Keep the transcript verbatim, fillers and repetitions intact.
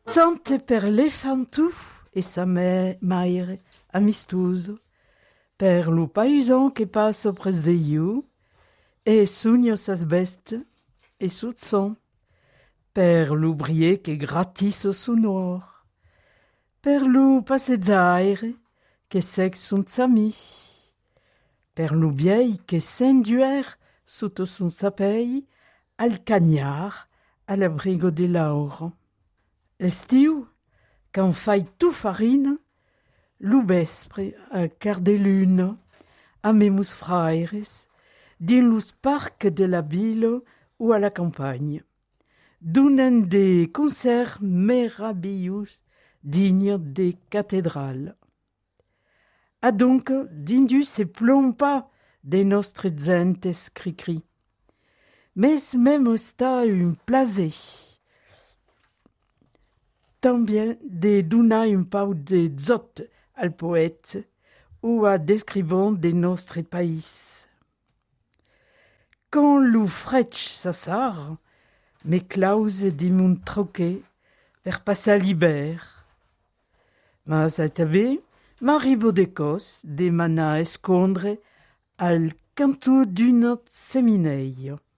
Sante per l'elefantu e sa me- maire amistoso, per lo paisan che passa pres de iu, e sugno sas beste, e soutson, per l'ouvrier che gratis sonor, per lo passezzaire che sec son sami, per lo biei che s'enduer sotto son sapei, al cagnard, à l'abrigo de lauro. L'estiu, quand fai tout farine, lo vespre, a car de lune, amemus fraires, din los parcs de la ville ou à la campagne, dunen des concerts meraviglius dignes des cathédrales. Adonc, dindu se plompa de nostre gentes cri-cri. Mes même sta un plaisir, tambien de donar un pau de zot al poète ou à descrivant de nostre pays. Quand lo fretch s'assar, mes claus di mon troquet per passar l'hiver. Mas atave, m'arrivo de cos de mana escondre al canto d'un semineio.